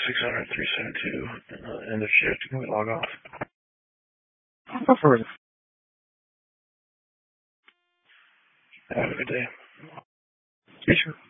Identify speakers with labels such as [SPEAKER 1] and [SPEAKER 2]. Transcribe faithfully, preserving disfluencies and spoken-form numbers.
[SPEAKER 1] six hundred, three seventy-two, uh, end of shift. Can we log off?
[SPEAKER 2] Go for it.
[SPEAKER 1] Have a good day.
[SPEAKER 2] You too.